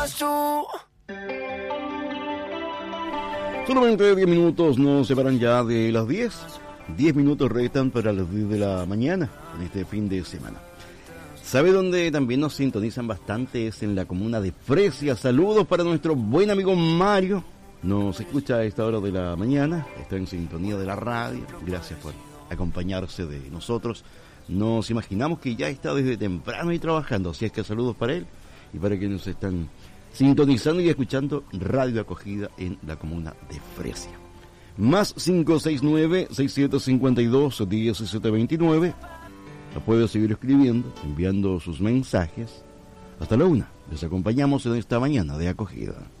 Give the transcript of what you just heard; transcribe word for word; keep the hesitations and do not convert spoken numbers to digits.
Solamente diez minutos nos separan ya de las diez. diez minutos restan para las diez de la mañana en este fin de semana. ¿Sabe dónde también nos sintonizan bastante? Es en la comuna de Fresia. Saludos para nuestro buen amigo Mario. Nos escucha a esta hora de la mañana. Está en sintonía de la radio. Gracias por acompañarse de nosotros. Nos imaginamos que ya está desde temprano y trabajando. Así es que saludos para él y para quienes están sintonizando y escuchando Radio Acogida en la comuna de Fresia. Más cinco seis nueve, seis siete cinco dos, uno siete dos nueve. La puede seguir escribiendo, enviando sus mensajes. Hasta la una. Les acompañamos en esta mañana de acogida.